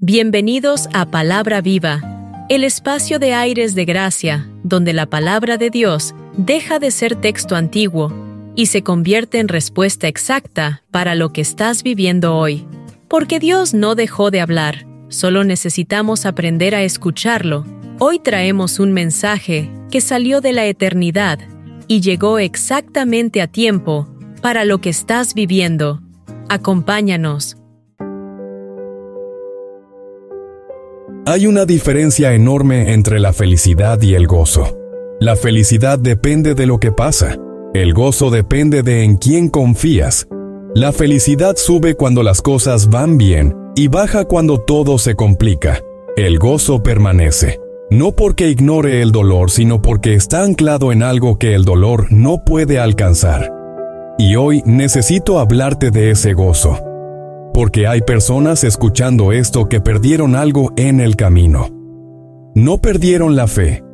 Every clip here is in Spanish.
Bienvenidos a Palabra Viva, el espacio de aires de gracia, donde la palabra de Dios deja de ser texto antiguo y se convierte en respuesta exacta para lo que estás viviendo hoy. Porque Dios no dejó de hablar, solo necesitamos aprender a escucharlo. Hoy traemos un mensaje que salió de la eternidad y llegó exactamente a tiempo para lo que estás viviendo. Acompáñanos. Hay una diferencia enorme entre la felicidad y el gozo. La felicidad depende de lo que pasa. El gozo depende de en quién confías. La felicidad sube cuando las cosas van bien y baja cuando todo se complica. El gozo permanece, no porque ignore el dolor, sino porque está anclado en algo que el dolor no puede alcanzar. Y hoy necesito hablarte de ese gozo. Porque hay personas escuchando esto que perdieron algo en el camino. No perdieron la fe.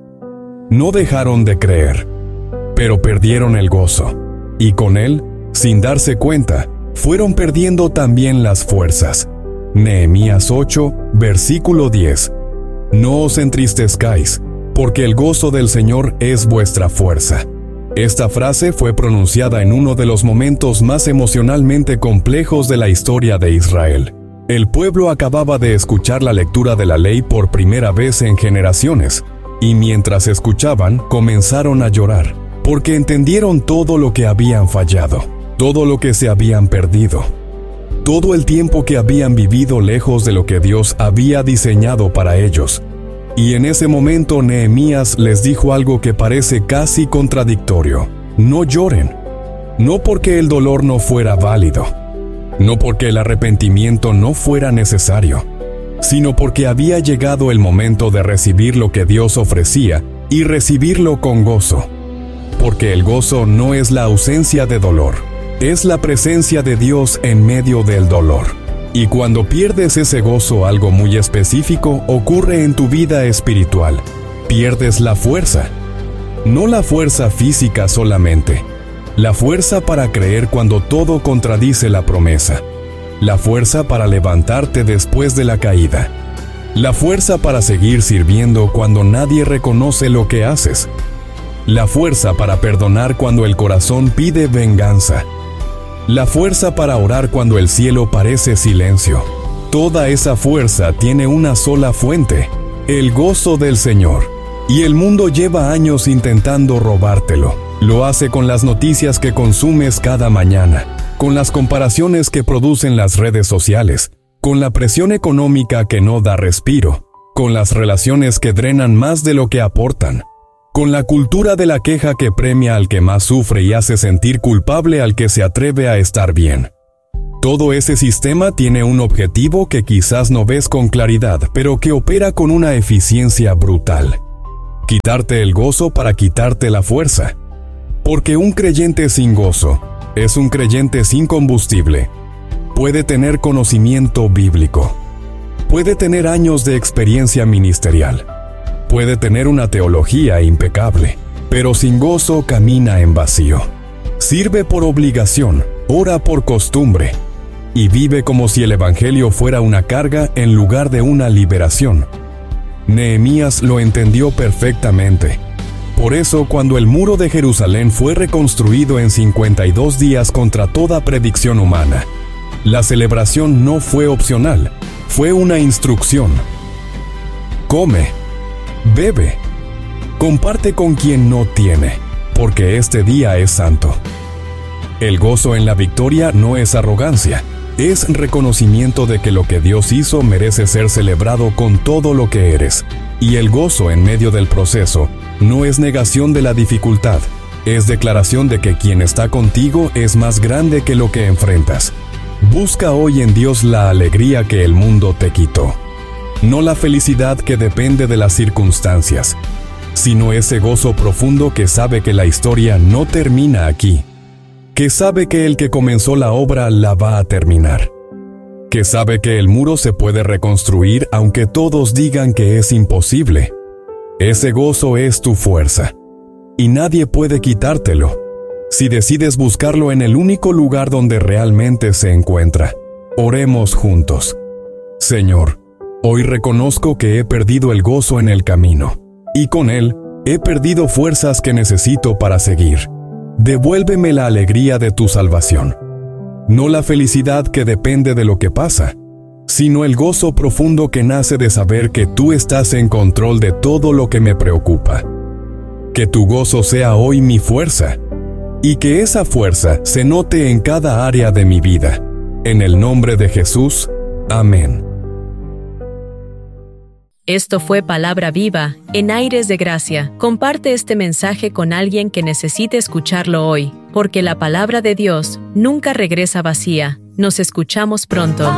No dejaron de creer. Pero perdieron el gozo. Y con él, sin darse cuenta, fueron perdiendo también las fuerzas. Nehemías 8, versículo 10. No os entristezcáis, porque el gozo del Señor es vuestra fuerza. Esta frase fue pronunciada en uno de los momentos más emocionalmente complejos de la historia de Israel. El pueblo acababa de escuchar la lectura de la ley por primera vez en generaciones, y mientras escuchaban, comenzaron a llorar, porque entendieron todo lo que habían fallado, todo lo que se habían perdido, todo el tiempo que habían vivido lejos de lo que Dios había diseñado para ellos. Y en ese momento Nehemías les dijo algo que parece casi contradictorio. No lloren. No porque el dolor no fuera válido. No porque el arrepentimiento no fuera necesario. Sino porque había llegado el momento de recibir lo que Dios ofrecía y recibirlo con gozo. Porque el gozo no es la ausencia de dolor. Es la presencia de Dios en medio del dolor. Y cuando pierdes ese gozo, algo muy específico ocurre en tu vida espiritual. Pierdes la fuerza. No la fuerza física solamente. La fuerza para creer cuando todo contradice la promesa. La fuerza para levantarte después de la caída. La fuerza para seguir sirviendo cuando nadie reconoce lo que haces. La fuerza para perdonar cuando el corazón pide venganza. La fuerza para orar cuando el cielo parece silencio. Toda esa fuerza tiene una sola fuente, el gozo del Señor. Y el mundo lleva años intentando robártelo. Lo hace con las noticias que consumes cada mañana, con las comparaciones que producen las redes sociales, con la presión económica que no da respiro, con las relaciones que drenan más de lo que aportan, con la cultura de la queja que premia al que más sufre y hace sentir culpable al que se atreve a estar bien. Todo ese sistema tiene un objetivo que quizás no ves con claridad, pero que opera con una eficiencia brutal. Quitarte el gozo para quitarte la fuerza. Porque un creyente sin gozo es un creyente sin combustible. Puede tener conocimiento bíblico. Puede tener años de experiencia ministerial. Puede tener una teología impecable, pero sin gozo camina en vacío. Sirve por obligación, ora por costumbre, y vive como si el evangelio fuera una carga en lugar de una liberación. Nehemías lo entendió perfectamente. Por eso, cuando el muro de Jerusalén fue reconstruido en 52 días contra toda predicción humana, la celebración no fue opcional, fue una instrucción. Come. Bebe. Comparte con quien no tiene, porque este día es santo. El gozo en la victoria no es arrogancia, es reconocimiento de que lo que Dios hizo merece ser celebrado con todo lo que eres. Y el gozo en medio del proceso no es negación de la dificultad, es declaración de que quien está contigo es más grande que lo que enfrentas. Busca hoy en Dios la alegría que el mundo te quitó. No la felicidad que depende de las circunstancias, sino ese gozo profundo que sabe que la historia no termina aquí, que sabe que el que comenzó la obra la va a terminar, que sabe que el muro se puede reconstruir aunque todos digan que es imposible. Ese gozo es tu fuerza, y nadie puede quitártelo, si decides buscarlo en el único lugar donde realmente se encuentra. Oremos juntos. Señor, Hoy reconozco que he perdido el gozo en el camino, y con él he perdido fuerzas que necesito para seguir. Devuélveme la alegría de tu salvación. No la felicidad que depende de lo que pasa, sino el gozo profundo que nace de saber que tú estás en control de todo lo que me preocupa. Que tu gozo sea hoy mi fuerza, y que esa fuerza se note en cada área de mi vida. En el nombre de Jesús, amén. Esto fue Palabra Viva, en Aires de Gracia. Comparte este mensaje con alguien que necesite escucharlo hoy, porque la palabra de Dios nunca regresa vacía. Nos escuchamos pronto.